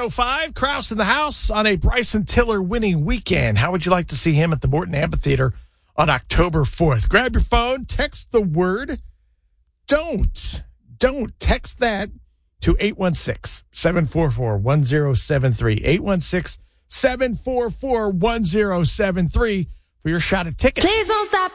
7:05, Krause in the house on a Bryson Tiller winning weekend. How would you like to see him at the Morton Amphitheater on October 4th? Grab your phone, text the word don't. Don't text that to 816-744-1073. 816-744-1073 for your shot at tickets. Please don't stop.